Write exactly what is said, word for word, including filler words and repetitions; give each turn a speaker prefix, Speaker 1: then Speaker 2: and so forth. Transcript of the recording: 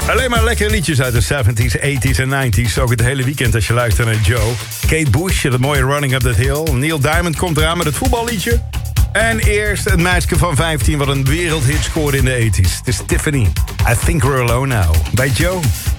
Speaker 1: Alleen maar lekkere liedjes uit de zeventies, tachtiger en negentiger. Ook het hele weekend als je luistert naar Joe. Kate Bush, dat mooie Running Up That Hill. Neil Diamond komt eraan met het voetballiedje. En eerst het meisje van vijftien wat een wereldhit scoorde in de tachtiger. Het is Tiffany. I Think We're Alone Now. Bij Joe.